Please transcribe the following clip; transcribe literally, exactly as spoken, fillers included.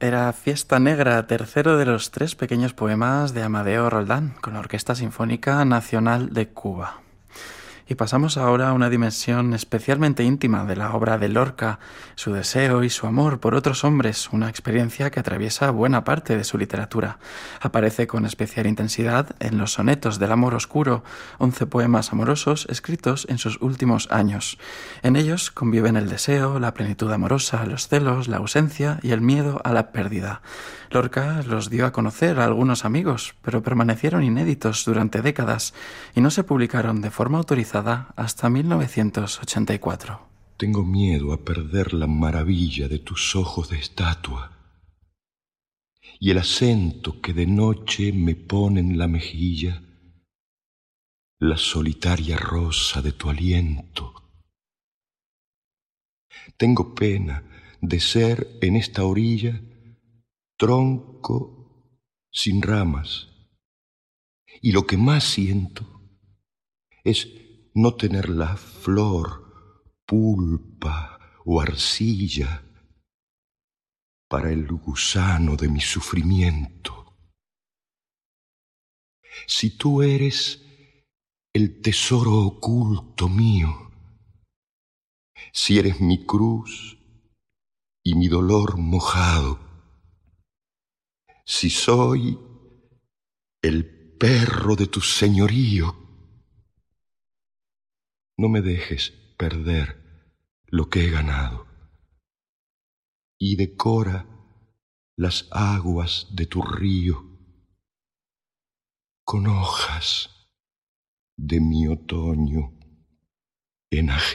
Era Fiesta Negra, tercero de los tres pequeños poemas de Amadeo Roldán, con la Orquesta Sinfónica Nacional de Cuba. Y pasamos ahora a una dimensión especialmente íntima de la obra de Lorca, su deseo y su amor por otros hombres, una experiencia que atraviesa buena parte de su literatura. Aparece con especial intensidad en Los sonetos del amor oscuro, once poemas amorosos escritos en sus últimos años. En ellos conviven el deseo, la plenitud amorosa, los celos, la ausencia y el miedo a la pérdida. Lorca los dio a conocer a algunos amigos, pero permanecieron inéditos durante décadas y no se publicaron de forma autorizada hasta mil novecientos ochenta y cuatro. Tengo miedo a perder la maravilla de tus ojos de estatua y el acento que de noche me pone en la mejilla, la solitaria rosa de tu aliento. Tengo pena de ser en esta orilla tronco sin ramas, y lo que más siento es no tener la flor, pulpa o arcilla para el gusano de mi sufrimiento. Si tú eres el tesoro oculto mío, si eres mi cruz y mi dolor mojado, si soy el perro de tu señorío, no me dejes perder lo que he ganado y decora las aguas de tu río con hojas de mi otoño enajeno.